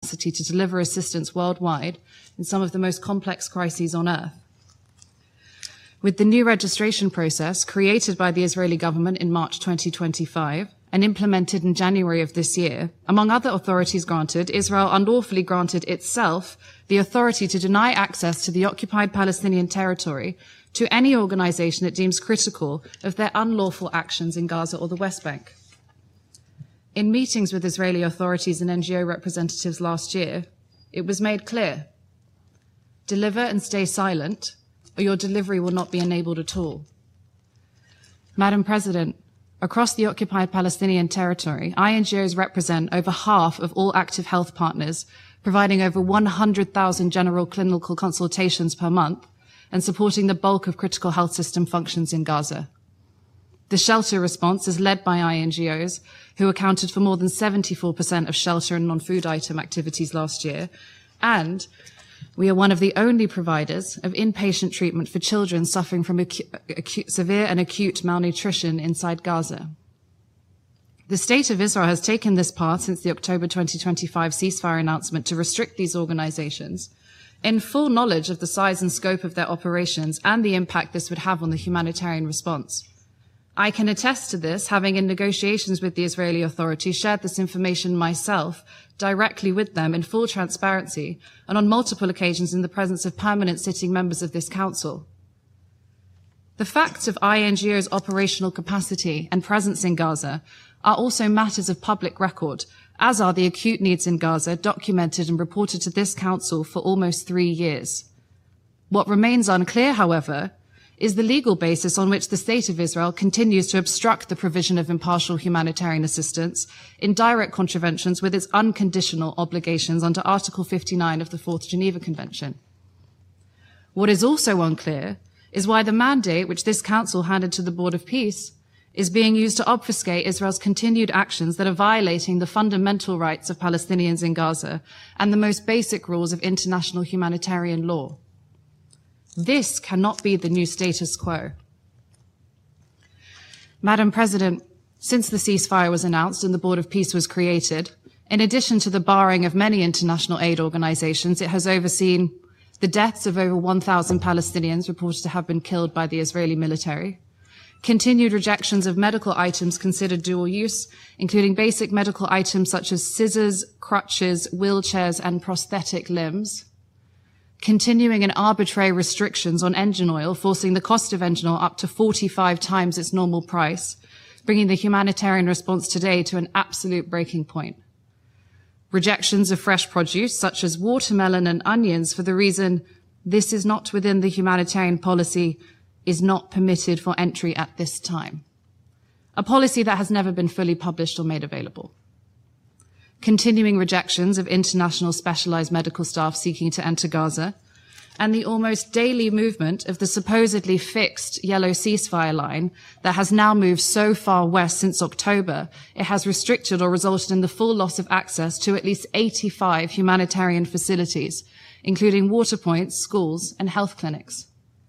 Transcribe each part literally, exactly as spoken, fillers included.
capacity to deliver assistance worldwide in some of the most complex crises on earth. With the new registration process created by the Israeli government in March twenty twenty-five and implemented in January of this year, among other authorities granted, Israel unlawfully granted itself the authority to deny access to the occupied Palestinian territory to any organization it deems critical of their unlawful actions in Gaza or the West Bank. In meetings with Israeli authorities and N G O representatives last year, it was made clear: deliver and stay silent, or your delivery will not be enabled at all. Madam President, across the occupied Palestinian territory, I N G Os represent over half of all active health partners, providing over one hundred thousand general clinical consultations per month and supporting the bulk of critical health system functions in Gaza. The shelter response is led by I N G Os, who accounted for more than seventy-four percent of shelter and non-food item activities last year, and we are one of the only providers of inpatient treatment for children suffering from acu- acute, severe and acute malnutrition inside Gaza. The State of Israel has taken this path since the October twenty twenty-five ceasefire announcement to restrict these organizations, in full knowledge of the size and scope of their operations and the impact this would have on the humanitarian response. I can attest to this, having in negotiations with the Israeli authorities shared this information myself directly with them in full transparency and on multiple occasions in the presence of permanent sitting members of this council. The facts of I N G O's operational capacity and presence in Gaza are also matters of public record, as are the acute needs in Gaza documented and reported to this council for almost three years. What remains unclear, however, is the legal basis on which the State of Israel continues to obstruct the provision of impartial humanitarian assistance in direct contraventions with its unconditional obligations under Article fifty-nine of the Fourth Geneva Convention. What is also unclear is why the mandate which this Council handed to the Board of Peace is being used to obfuscate Israel's continued actions that are violating the fundamental rights of Palestinians in Gaza and the most basic rules of international humanitarian law. This cannot be the new status quo. Madam President, since the ceasefire was announced and the Board of Peace was created, in addition to the barring of many international aid organizations, it has overseen the deaths of over one thousand Palestinians reported to have been killed by the Israeli military, continued rejections of medical items considered dual use, including basic medical items such as scissors, crutches, wheelchairs, and prosthetic limbs, continuing and arbitrary restrictions on engine oil, forcing the cost of engine oil up to forty-five times its normal price, bringing the humanitarian response today to an absolute breaking point. Rejections of fresh produce, such as watermelon and onions, for the reason this is not within the humanitarian policy, is not permitted for entry at this time. A policy that has never been fully published or made available. Continuing rejections of international specialized medical staff seeking to enter Gaza, and the almost daily movement of the supposedly fixed yellow ceasefire line that has now moved so far west since October, it has restricted or resulted in the full loss of access to at least eighty-five humanitarian facilities, including water points, schools, and health clinics.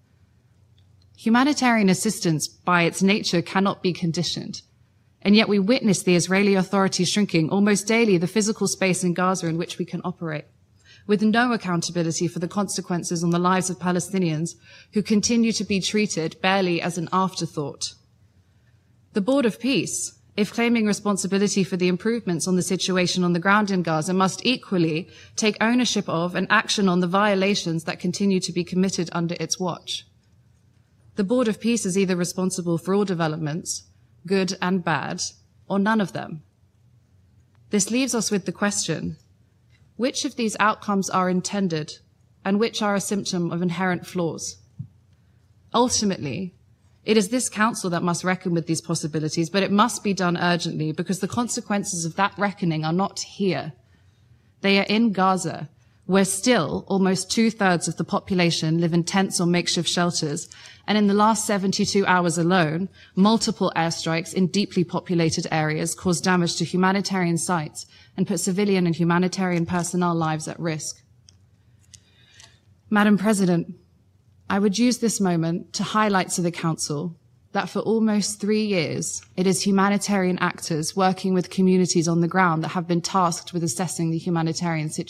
Humanitarian assistance, by its nature, cannot be conditioned. And yet we witness the Israeli authorities shrinking almost daily the physical space in Gaza in which we can operate, with no accountability for the consequences on the lives of Palestinians who continue to be treated barely as an afterthought. The Board of Peace, if claiming responsibility for the improvements on the situation on the ground in Gaza, must equally take ownership of and action on the violations that continue to be committed under its watch. The Board of Peace is either responsible for all developments, good and bad, or none of them. This leaves us with the question, which of these outcomes are intended and which are a symptom of inherent flaws? Ultimately, it is this Council that must reckon with these possibilities, but it must be done urgently because the consequences of that reckoning are not here. They are in Gaza, where still almost two-thirds of the population live in tents or makeshift shelters, and in the last seventy-two hours alone, multiple airstrikes in deeply populated areas caused damage to humanitarian sites and put civilian and humanitarian personnel lives at risk. Madam President, I would use this moment to highlight to the Council that for almost three years, it is humanitarian actors working with communities on the ground that have been tasked with assessing the humanitarian situation.